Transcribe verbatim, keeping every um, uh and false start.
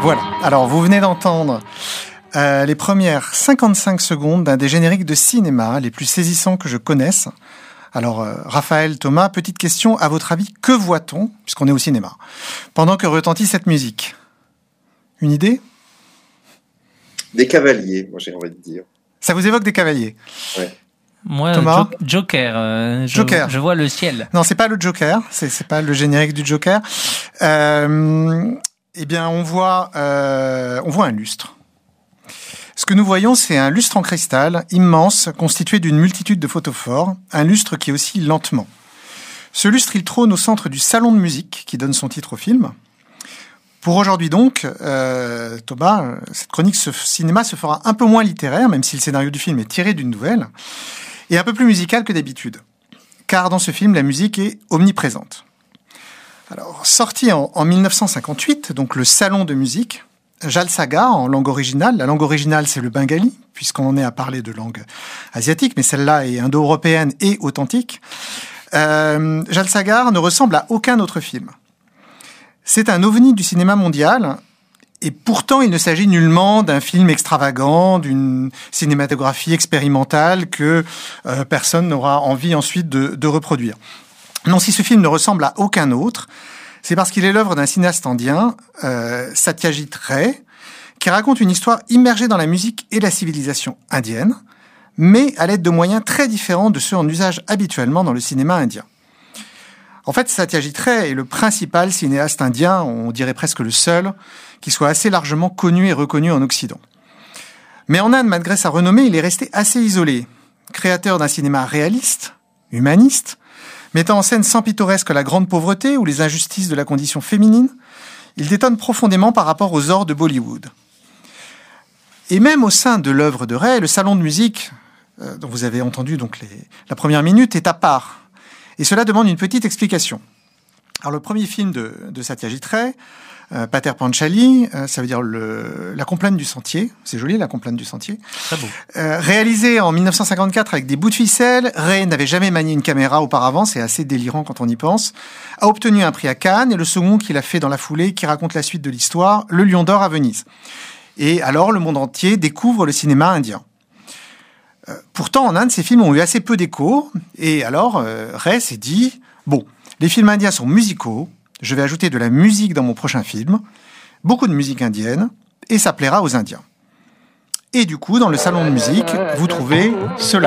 Voilà, alors vous venez d'entendre euh, les premières cinquante-cinq secondes d'un des génériques de cinéma les plus saisissants que je connaisse. Alors, euh, Raphaël, Thomas, petite question, à votre avis, que voit-on, puisqu'on est au cinéma, pendant que retentit cette musique ? Une idée ? Des cavaliers, moi j'ai envie de dire. Ça vous évoque des cavaliers ? Ouais. Moi, Thomas ? jo- Joker. Euh, je, Joker. Je vois le ciel. Non, c'est pas le Joker, c'est, c'est pas le générique du Joker. Euh, eh bien, on voit, euh, on voit un lustre. Ce que nous voyons, c'est un lustre en cristal immense, constitué d'une multitude de photophores, un lustre qui oscille lentement. Ce lustre, il trône au centre du salon de musique qui donne son titre au film. Pour aujourd'hui donc, euh, Thomas, cette chronique ce cinéma se fera un peu moins littéraire, même si le scénario du film est tiré d'une nouvelle, et un peu plus musical que d'habitude. Car dans ce film, la musique est omniprésente. Alors, sorti en, en mille neuf cent cinquante-huit, donc le salon de musique, Jalsaga, en langue originale. La langue originale, c'est le bengali, puisqu'on en est à parler de langue asiatique, mais celle-là est indo-européenne et authentique. Euh, Jalsaga ne ressemble à aucun autre film. C'est un ovni du cinéma mondial, et pourtant il ne s'agit nullement d'un film extravagant, d'une cinématographie expérimentale que euh, personne n'aura envie ensuite de, de reproduire. Non, si ce film ne ressemble à aucun autre, c'est parce qu'il est l'œuvre d'un cinéaste indien, euh, Satyajit Ray, qui raconte une histoire immergée dans la musique et la civilisation indienne, mais à l'aide de moyens très différents de ceux en usage habituellement dans le cinéma indien. En fait, Satyajit Ray est le principal cinéaste indien, on dirait presque le seul, qui soit assez largement connu et reconnu en Occident. Mais en Inde, malgré sa renommée, il est resté assez isolé. Créateur d'un cinéma réaliste, humaniste, mettant en scène sans pittoresque la grande pauvreté ou les injustices de la condition féminine, il détonne profondément par rapport aux ors de Bollywood. Et même au sein de l'œuvre de Ray, le salon de musique, euh, dont vous avez entendu donc les, la première minute, est à part. Et cela demande une petite explication. Alors le premier film de, de Satyajit Ray, euh, Pater Panchali, euh, ça veut dire le, la complainte du sentier, c'est joli la complainte du sentier, Très beau. euh, réalisé en dix-neuf cent cinquante-quatre avec des bouts de ficelle. Ray n'avait jamais manié une caméra auparavant, c'est assez délirant quand on y pense, a obtenu un prix à Cannes, et le second qu'il a fait dans la foulée, qui raconte la suite de l'histoire, le Lion d'Or à Venise. Et alors le monde entier découvre le cinéma indien. Euh, pourtant, en Inde, ces films ont eu assez peu d'écho, et alors euh, Ray s'est dit, bon, les films indiens sont musicaux, je vais ajouter de la musique dans mon prochain film, beaucoup de musique indienne, et ça plaira aux Indiens. Et du coup, dans le salon de musique, vous trouvez cela.